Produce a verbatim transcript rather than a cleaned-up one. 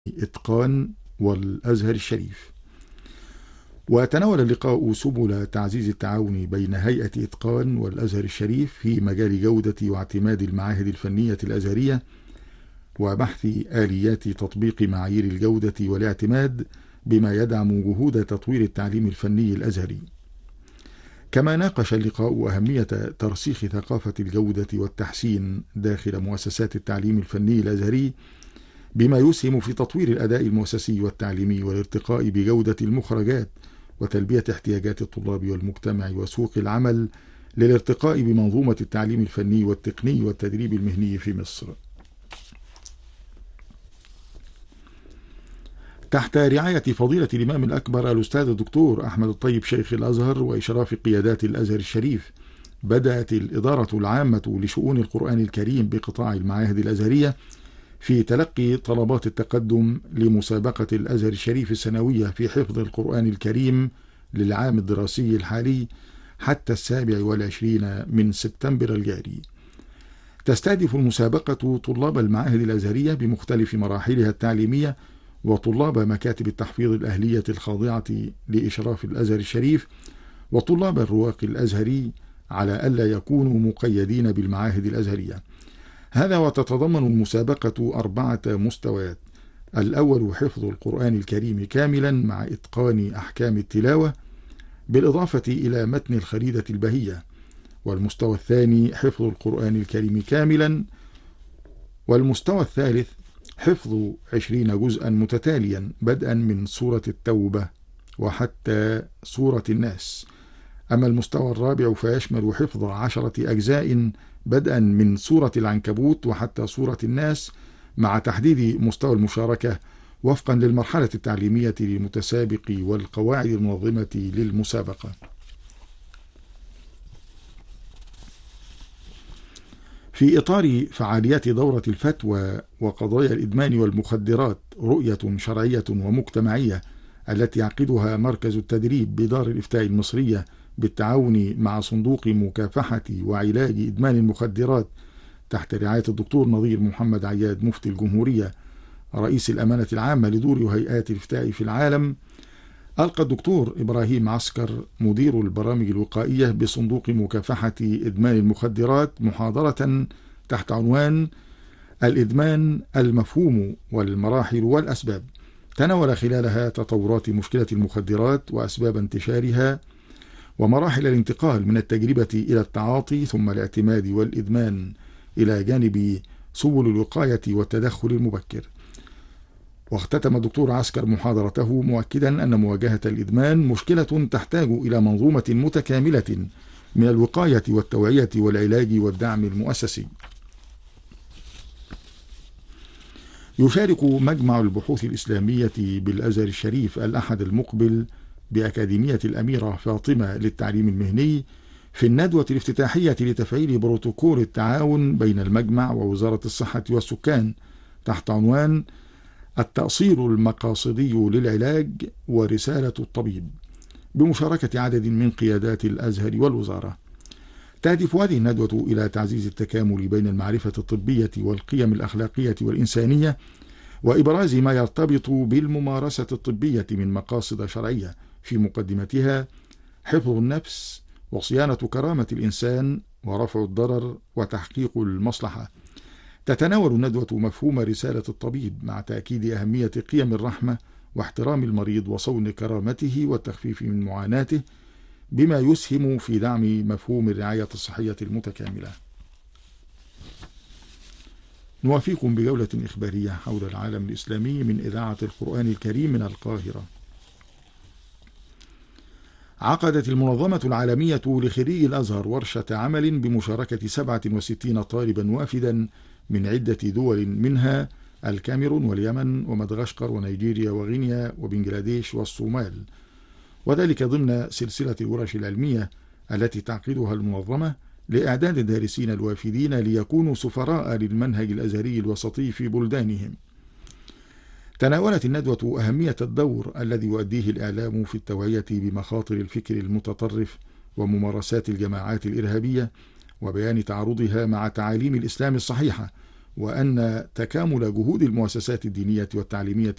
إتقان والأزهر الشريف. وتناول اللقاء سبل تعزيز التعاون بين هيئة إتقان والأزهر الشريف في مجال جودة واعتماد المعاهد الفنية الأزهرية، وبحث آليات تطبيق معايير الجودة والاعتماد بما يدعم جهود تطوير التعليم الفني الأزهري. كما ناقش اللقاء أهمية ترسيخ ثقافة الجودة والتحسين داخل مؤسسات التعليم الفني الأزهري، بما يسهم في تطوير الأداء المؤسسي والتعليمي والارتقاء بجودة المخرجات وتلبية احتياجات الطلاب والمجتمع وسوق العمل للارتقاء بمنظومة التعليم الفني والتقني والتدريب المهني في مصر. تحت رعاية فضيلة الإمام الأكبر الأستاذ الدكتور أحمد الطيب شيخ الأزهر وإشراف قيادات الأزهر الشريف، بدأت الإدارة العامة لشؤون القرآن الكريم بقطاع المعاهد الأزهرية في تلقي طلبات التقدم لمسابقة الأزهر الشريف السنوية في حفظ القرآن الكريم للعام الدراسي الحالي حتى السابع والعشرين من سبتمبر الجاري. تستهدف المسابقة طلاب المعاهد الأزهرية بمختلف مراحلها التعليمية وطلاب مكاتب التحفيظ الأهلية الخاضعة لإشراف الأزهر الشريف وطلاب الرواق الأزهري على ألا يكونوا مقيدين بالمعاهد الأزهرية. هذا وتتضمن المسابقة أربعة مستويات: الأول حفظ القرآن الكريم كاملا مع إتقان أحكام التلاوة بالإضافة إلى متن الخريدة البهية، والمستوى الثاني حفظ القرآن الكريم كاملا، والمستوى الثالث حفظ عشرين جزءا متتاليا بدءا من سورة التوبة وحتى سورة الناس. أما المستوى الرابع فيشمل حفظ عشرة أجزاء بدءا من سورة العنكبوت وحتى سورة الناس، مع تحديد مستوى المشاركة وفقا للمرحلة التعليمية للمتسابق والقواعد المنظمة للمسابقة. في إطار فعاليات دورة الفتوى وقضايا الإدمان والمخدرات رؤية شرعية ومجتمعية التي يعقدها مركز التدريب بدار الإفتاء المصرية بالتعاون مع صندوق مكافحة وعلاج إدمان المخدرات تحت رعاية الدكتور نظير محمد عياد مفتي الجمهورية رئيس الأمانة العامة لدور هيئات الإفتاء في العالم، ألقى الدكتور إبراهيم عسكر مدير البرامج الوقائية بصندوق مكافحة إدمان المخدرات محاضرة تحت عنوان الإدمان المفهوم والمراحل والأسباب، تناول خلالها تطورات مشكلة المخدرات وأسباب انتشارها ومراحل الانتقال من التجربة إلى التعاطي ثم الاعتماد والإدمان، إلى جانب سبل الوقاية والتدخل المبكر. واختتم الدكتور عسكر محاضرته مؤكدا أن مواجهة الإدمان مشكلة تحتاج إلى منظومة متكاملة من الوقاية والتوعية والعلاج والدعم المؤسسي. يشارك مجمع البحوث الإسلامية بالأزهر الشريف الأحد المقبل بأكاديمية الأميرة فاطمة للتعليم المهني في الندوة الافتتاحية لتفعيل بروتوكول التعاون بين المجمع ووزارة الصحة والسكان تحت عنوان التأصيل المقاصدي للعلاج ورسالة الطبيب، بمشاركة عدد من قيادات الأزهر والوزارة. تهدف هذه الندوة إلى تعزيز التكامل بين المعرفة الطبية والقيم الأخلاقية والإنسانية، وإبراز ما يرتبط بالممارسة الطبية من مقاصد شرعية، في مقدمتها حفظ النفس وصيانة كرامة الإنسان ورفع الضرر وتحقيق المصلحة. تتناول الندوة مفهوم رسالة الطبيب مع تأكيد أهمية قيم الرحمة واحترام المريض وصون كرامته والتخفيف من معاناته، بما يسهم في دعم مفهوم الرعاية الصحية المتكاملة. نوافيكم بجولة إخبارية حول العالم الإسلامي من إذاعة القرآن الكريم من القاهرة. عقدت المنظمة العالمية لخريجي الأزهر ورشة عمل بمشاركة سبعة وستين طالبا وافدا من عدة دول، منها الكاميرون واليمن ومدغشقر ونيجيريا وغينيا وبنجلاديش والصومال، وذلك ضمن سلسلة الورش العلمية التي تعقدها المنظمة لإعداد الدارسين الوافدين ليكونوا سفراء للمنهج الأزهري الوسطي في بلدانهم. تناولت الندوة أهمية الدور الذي يؤديه الإعلام في التوعية بمخاطر الفكر المتطرف وممارسات الجماعات الإرهابية وبيان تعارضها مع تعاليم الإسلام الصحيحة، وأن تكامل جهود المؤسسات الدينية والتعليمية